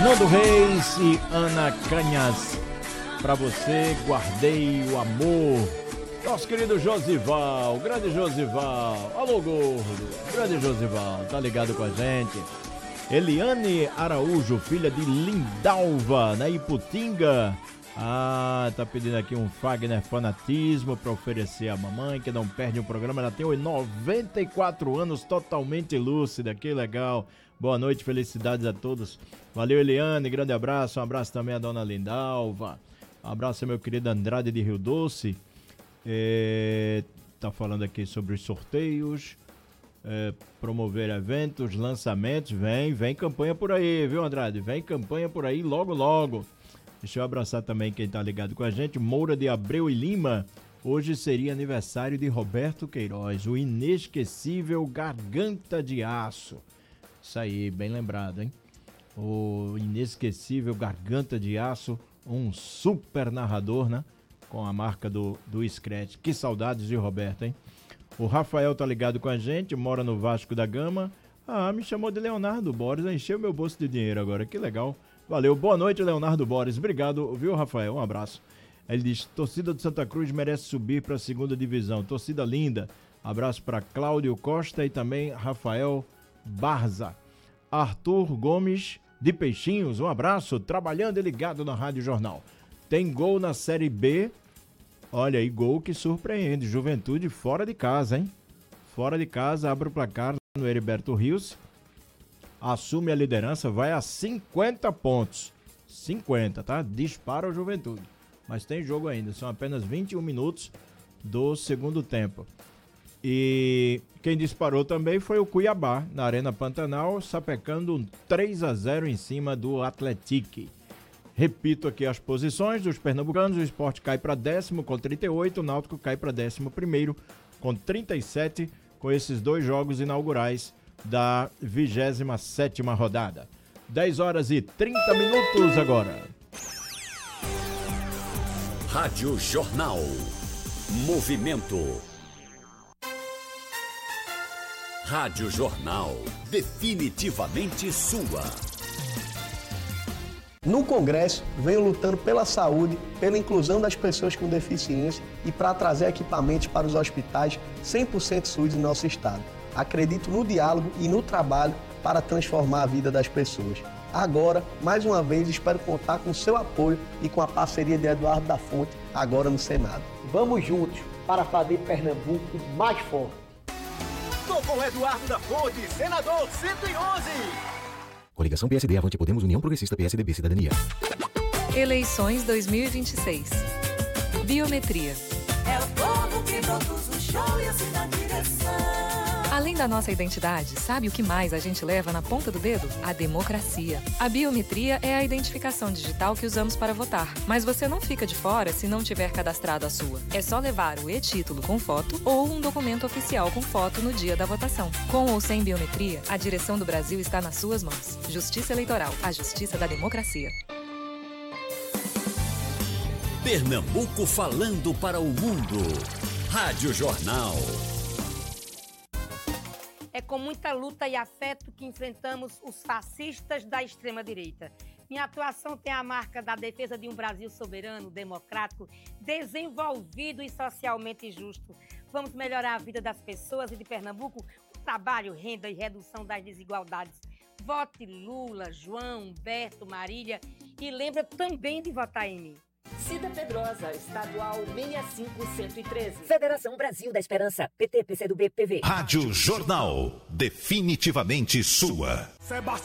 Nando Reis e Ana Canhas. Pra você, guardei o amor. Nosso querido Josival, grande Josival. Alô, gordo, grande Josival, tá ligado com a gente. Eliane Araújo, filha de Lindalva, na Iputinga. Tá pedindo aqui um Fagner Fanatismo pra oferecer à mamãe, que não perde um programa. Ela tem 94 anos, totalmente lúcida, que legal. Boa noite, felicidades a todos. Valeu, Eliane, grande abraço. Um abraço também à dona Lindalva. Um abraço ao meu querido Andrade de Rio Doce. Tá falando aqui sobre os sorteios, promover eventos, lançamentos. Vem campanha por aí, viu, Andrade? Vem campanha por aí logo, logo. Deixa eu abraçar também quem tá ligado com a gente. Moura de Abreu e Lima. Hoje seria aniversário de Roberto Queiroz, o inesquecível Garganta de Aço. Isso aí, bem lembrado, hein? O inesquecível Garganta de Aço, um super narrador, né? Com a marca do Scratch. Que saudades de Roberto, hein? O Rafael tá ligado com a gente, mora no Vasco da Gama. Me chamou de Leonardo Borges, encheu meu bolso de dinheiro agora, que legal. Valeu, boa noite, Leonardo Borges. Obrigado, viu, Rafael? Um abraço. Ele diz, torcida do Santa Cruz merece subir para a segunda divisão. Torcida linda. Abraço para Cláudio Costa e também Rafael Barza. Arthur Gomes de Peixinhos, um abraço, trabalhando e ligado na Rádio Jornal. Tem gol na Série B, olha aí, gol que surpreende, Juventude fora de casa, hein? Fora de casa, abre o placar no Heriberto Rios, assume a liderança, vai a 50 pontos, 50, tá? Dispara o Juventude, mas tem jogo ainda, são apenas 21 minutos do segundo tempo. E quem disparou também foi o Cuiabá, na Arena Pantanal, sapecando um 3-0 em cima do Atlético. Repito aqui as posições dos pernambucanos, o Sport cai para 10º com 38, o Náutico cai para 11º com 37, com esses dois jogos inaugurais da 27ª rodada. 10 horas e 30 minutos agora. Rádio Jornal. Movimento. Rádio Jornal, definitivamente sua. No Congresso, venho lutando pela saúde, pela inclusão das pessoas com deficiência e para trazer equipamentos para os hospitais 100% SUS do nosso estado. Acredito no diálogo e no trabalho para transformar a vida das pessoas. Agora, mais uma vez, espero contar com o seu apoio e com a parceria de Eduardo da Fonte, agora no Senado. Vamos juntos para fazer Pernambuco mais forte. Tô com Eduardo da Fonte, senador 111. Coligação PSD, Avante, Podemos, União Progressista, PSDB, Cidadania. Eleições 2026. Biometria. É o povo que produz o show e assim na direção. Além da nossa identidade, sabe o que mais a gente leva na ponta do dedo? A democracia. A biometria é a identificação digital que usamos para votar. Mas você não fica de fora se não tiver cadastrado a sua. É só levar o e-título com foto ou um documento oficial com foto no dia da votação. Com ou sem biometria, a direção do Brasil está nas suas mãos. Justiça Eleitoral, a justiça da democracia. Pernambuco falando para o mundo. Rádio Jornal. É com muita luta e afeto que enfrentamos os fascistas da extrema-direita. Minha atuação tem a marca da defesa de um Brasil soberano, democrático, desenvolvido e socialmente justo. Vamos melhorar a vida das pessoas e de Pernambuco com trabalho, renda e redução das desigualdades. Vote Lula, João, Humberto, Marília e lembra também de votar em mim. Cida Pedrosa, estadual 65113. Federação Brasil da Esperança, PT, PCdoB, PV. Rádio Jornal, definitivamente sua. Sebastião.